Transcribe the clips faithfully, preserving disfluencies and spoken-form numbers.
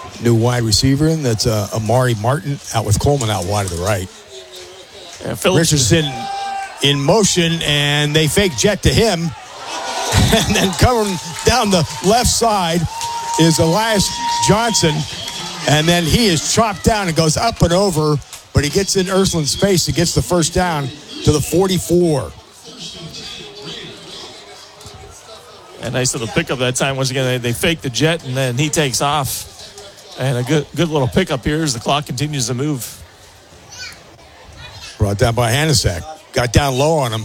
New wide receiver, and that's uh, Amari Martin out with Coleman out wide to the right. Yeah, Phillips. Richardson in motion, and they fake jet to him. And then coming down the left side is Elias Johnson. And then he is chopped down and goes up and over, but he gets in Ursulin's space and gets the first down to the forty-four. And nice little pickup that time. Once again, they, they fake the jet, and then he takes off. And a good good little pickup here as the clock continues to move. Brought down by Hanasak. Got down low on him.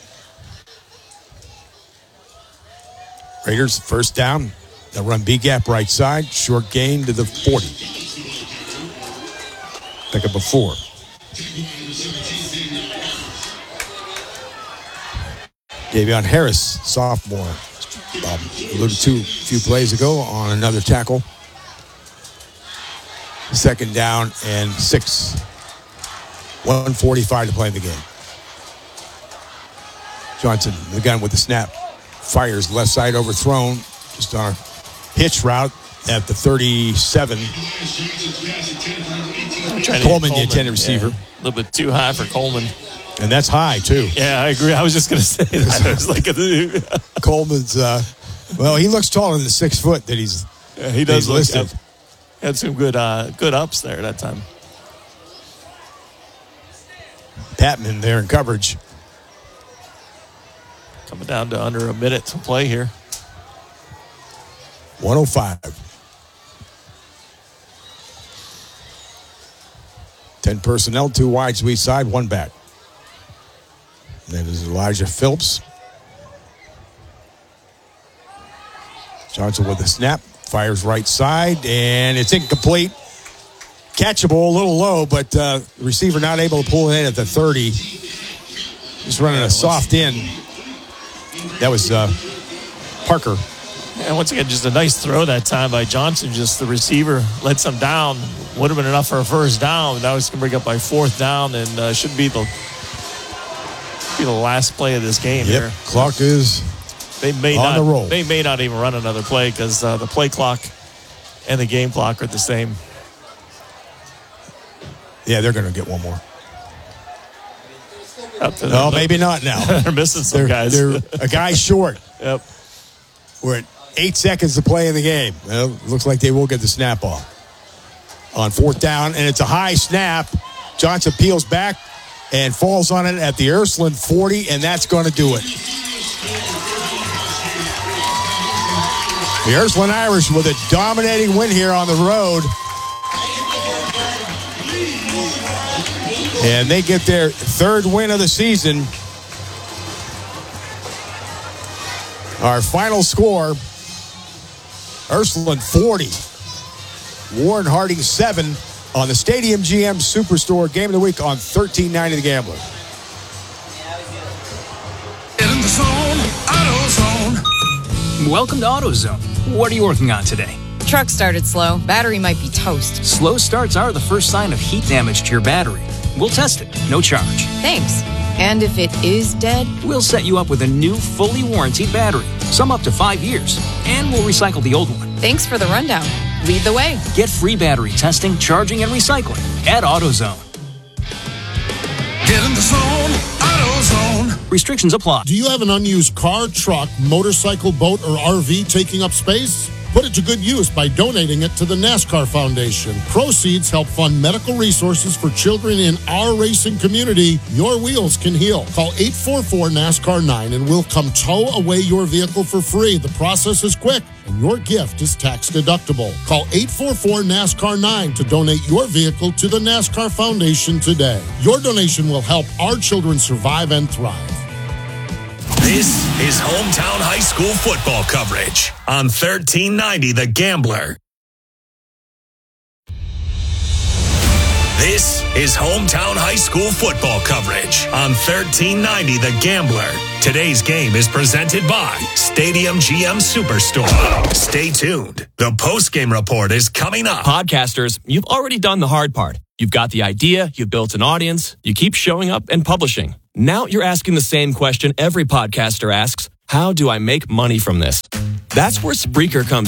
Raiders first down. They'll run B-gap right side. Short gain to the forty. Pick up a four. Davion Harris, sophomore. Um, alluded to a few plays ago on another tackle. Second down and six. one forty-five to play in the game. Johnson, the gun with the snap. Fires left side overthrown. Just on a hitch route at the thirty-seven. Coleman, Coleman, the intended receiver. Yeah, a little bit too high for Coleman. And that's high, too. Yeah, I agree. I was just going to say that. I was like a, Coleman's, uh, well, he looks taller than the six foot that he's yeah, he does look listed. up. Had some good uh, good ups there that time. Patman there in coverage. Coming down to under a minute to play here. one oh five. ten personnel, two wide, sweet side, one back. And then is Elijah Phillips. Johnson with the snap. Fires right side, and it's incomplete. Catchable, a little low, but uh, the receiver not able to pull it in at the thirty. Just running a soft in. That was uh, Parker. And once again, just a nice throw that time by Johnson. Just the receiver lets him down. Would have been enough for a first down. Now he's going to bring up by fourth down, and uh, should be the be the last play of this game. Yep. Here. Clock is they may on not, the roll. They may not even run another play because uh, the play clock and the game clock are the same. Yeah, they're going to get one more. Up to No, them. maybe not now. They're missing some they're, guys. They're a guy short. Yep. We're at eight seconds to play in the game. Well, looks like they will get the snap off. On fourth down, and it's a high snap. Johnson peels back and falls on it at the Ursuline forty, and that's going to do it. The Ursuline Irish with a dominating win here on the road. And they get their third win of the season. Our final score, Ursuline forty, Warren Harding seven on the Stadium G M Superstore Game of the Week on thirteen ninety The Gambler. In the zone, AutoZone. Welcome to AutoZone. What are you working on today? Truck started slow. Battery might be toast. Slow starts are the first sign of heat damage to your battery. We'll test it, no charge. Thanks. And if it is dead? We'll set you up with a new, fully warranted battery. Some up to five years. And we'll recycle the old one. Thanks for the rundown. Lead the way. Get free battery testing, charging, and recycling at AutoZone. Get in the zone, AutoZone. Restrictions apply. Do you have an unused car, truck, motorcycle, boat, or R V taking up space? Put it to good use by donating it to the NASCAR Foundation. Proceeds help fund medical resources for children in our racing community. Your wheels can heal. Call eight four four NASCAR nine and we'll come tow away your vehicle for free. The process is quick and your gift is tax deductible. Call eight four four NASCAR nine to donate your vehicle to the NASCAR Foundation today. Your donation will help our children survive and thrive. This is hometown high school football coverage on thirteen ninety The Gambler. This is hometown high school football coverage on thirteen ninety The Gambler. Today's game is presented by Stadium G M Superstore. Stay tuned. The post-game report is coming up. Podcasters, you've already done the hard part. You've got the idea, you've built an audience, you keep showing up and publishing. Now you're asking the same question every podcaster asks: how do I make money from this? That's where Spreaker comes in.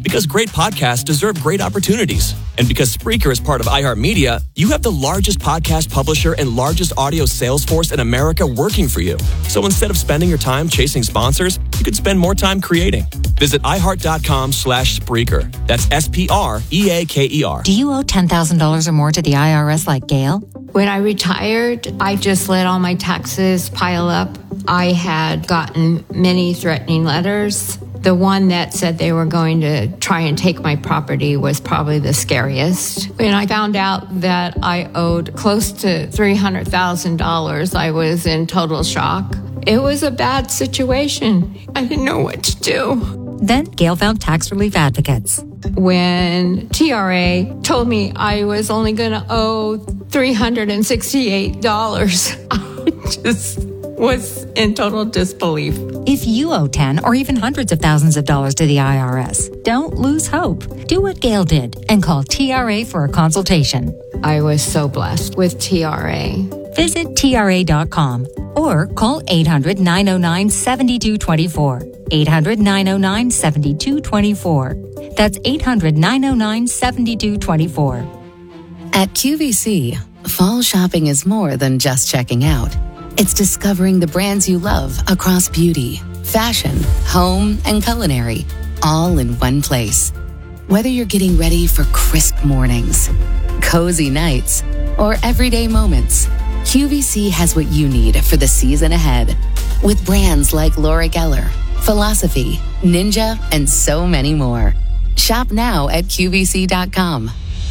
Because great podcasts deserve great opportunities. And because Spreaker is part of iHeartMedia, you have the largest podcast publisher and largest audio sales force in America working for you. So instead of spending your time chasing sponsors, you could spend more time creating. Visit iHeart.com slash Spreaker. That's S P R E A K E R. Do you owe ten thousand dollars or more to the I R S like Gail? When I retired, I just let all my taxes pile up. I had gotten many threatening letters. The one that said they were going to try and take my property was probably the scariest. When I found out that I owed close to three hundred thousand dollars, I was in total shock. It was a bad situation. I didn't know what to do. Then Gail found tax relief advocates. When T R A told me I was only going to owe three hundred sixty-eight dollars, I just was in total disbelief. If you owe ten or even hundreds of thousands of dollars to the I R S, don't lose hope. Do what Gail did and call T R A for a consultation. I was so blessed with T R A. Visit T R A dot com or call eight hundred, nine oh nine, seven two two four. eight hundred, nine oh nine, seven two two four. That's eight hundred, nine oh nine, seven two two four. At Q V C, fall shopping is more than just checking out. It's discovering the brands you love across beauty, fashion, home, and culinary, all in one place. Whether you're getting ready for crisp mornings, cozy nights, or everyday moments, Q V C has what you need for the season ahead. With brands like Laura Geller, Philosophy, Ninja, and so many more. Shop now at Q V C dot com.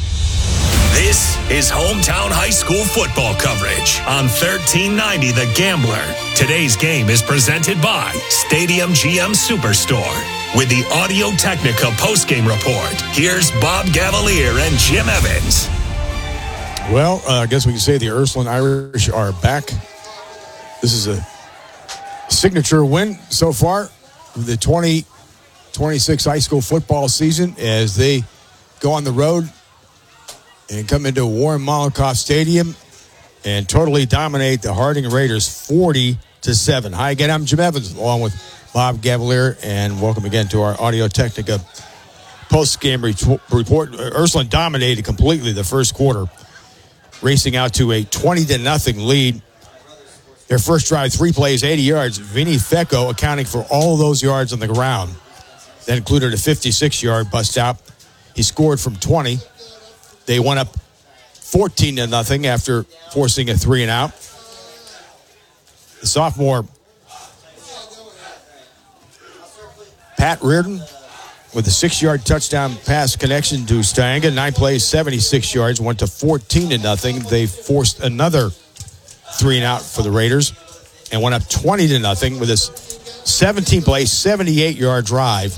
This is hometown high school football coverage on thirteen ninety The Gambler. Today's game is presented by Stadium G M Superstore. With the Audio Technica postgame report, here's Bob Gavalier and Jim Evans. Well, uh, I guess we can say the Ursuline Irish are back. This is a signature win so far of the twenty twenty-six high school football season as they go on the road and come into Warren Molotov Stadium and totally dominate the Harding Raiders forty to seven. Hi again, I'm Jim Evans along with Bob Gavalier, and welcome again to our Audio Technica post-game report. Ursuline dominated completely the first quarter, racing out to a twenty to nothing lead. Their first drive, three plays, eighty yards. Vinny Fecco accounting for all of those yards on the ground. That included a fifty-six yard bust out. He scored from twenty. They went up fourteen to nothing after forcing a three and out. The sophomore Pat Reardon with a six-yard touchdown pass connection to Stanga. Nine plays, seventy-six yards, went to fourteen to nothing. They forced another three and out for the Raiders and went up twenty to nothing with this seventeen play, seventy-eight yard drive.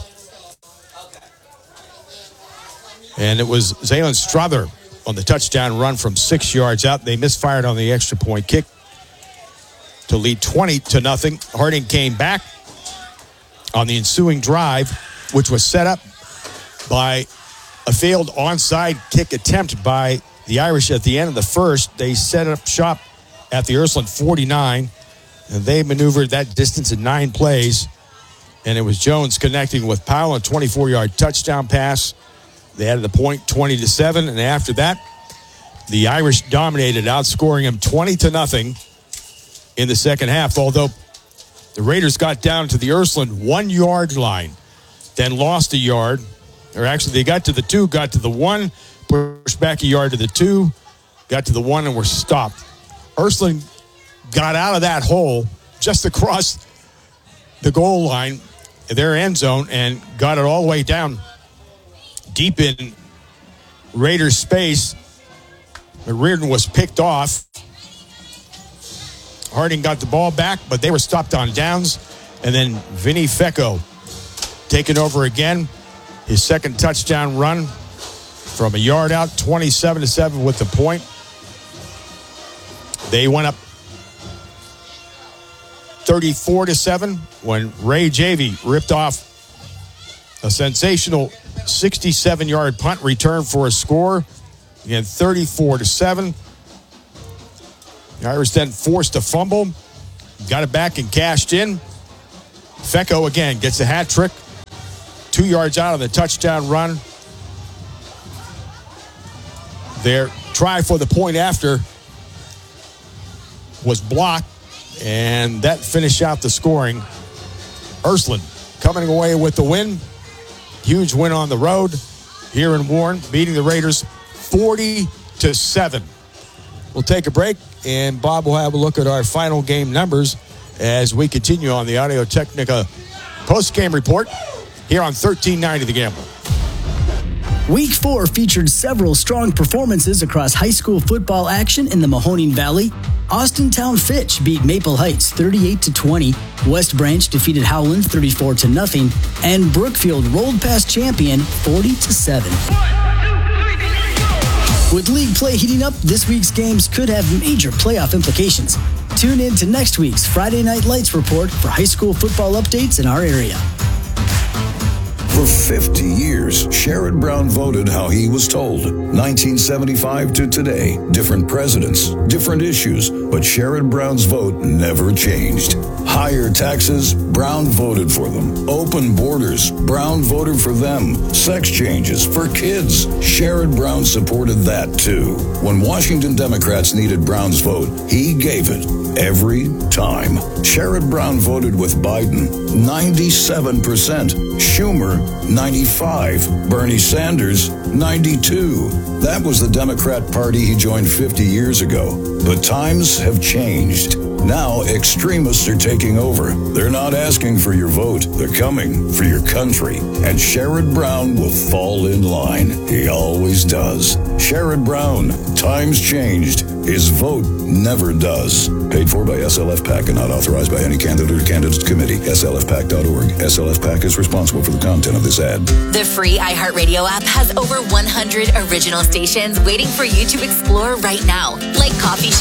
And it was Zaylen Strother on the touchdown run from six yards out. They misfired on the extra point kick to lead twenty to nothing. Harding came back on the ensuing drive, which was set up by a failed onside kick attempt by the Irish at the end of the first. They set up shop at the Ursuline forty-nine, and they maneuvered that distance in nine plays. And it was Jones connecting with Powell, a twenty-four yard touchdown pass. They added the point twenty to seven, and after that, the Irish dominated, outscoring them twenty to nothing in the second half. Although the Raiders got down to the Ursuline one yard line, then lost a yard, or actually they got to the two, got to the one, pushed back a yard to the two, got to the one, and were stopped. Ursuline got out of that hole just across the goal line, their end zone, and got it all the way down deep in Raiders space. Reardon was picked off. Harding got the ball back, but they were stopped on downs. And then Vinny Fecco taking over again. His second touchdown run from a yard out, twenty-seven to seven with the point. They went up thirty-four to seven when Ray Javey ripped off a sensational sixty-seven yard punt return for a score. Again, thirty-four to seven. The Irish then forced a fumble, got it back and cashed in. Fecco again gets a hat trick two yards out on the touchdown run. Their try for the point after was blocked, and that finished out the scoring. Ursuline coming away with the win. Huge win on the road here in Warren, beating the Raiders forty to seven. We'll take a break, and Bob will have a look at our final game numbers as we continue on the Audio Technica post-game report here on thirteen ninety The Gambler. Week four featured several strong performances across high school football action in the Mahoning Valley. Austintown Fitch beat Maple Heights thirty-eight to twenty. West Branch defeated Howland thirty-four to nothing, and Brookfield rolled past Champion forty to seven. With league play heating up, this week's games could have major playoff implications. Tune in to next week's Friday Night Lights report for high school football updates in our area. For fifty years, Sherrod Brown voted how he was told. nineteen seventy-five to today, different presidents, different issues, but Sherrod Brown's vote never changed. Higher taxes, Brown voted for them. Open borders, Brown voted for them. Sex changes for kids, Sherrod Brown supported that too. When Washington Democrats needed Brown's vote, he gave it every time. Sherrod Brown voted with Biden, ninety-seven percent. Schumer, ninety-five. Bernie Sanders, ninety-two. That was the Democrat Party he joined fifty years ago. But times have changed. Now extremists are taking over. They're not asking for your vote. They're coming for your country. And Sherrod Brown will fall in line. He always does. Sherrod Brown, times changed. His vote never does. Paid for by S L F PAC and not authorized by any candidate or candidates committee. S L F P A C dot org. S L F PAC is responsible for the content of this ad. The free iHeartRadio app has over one hundred original stations waiting for you to explore right now, like Coffee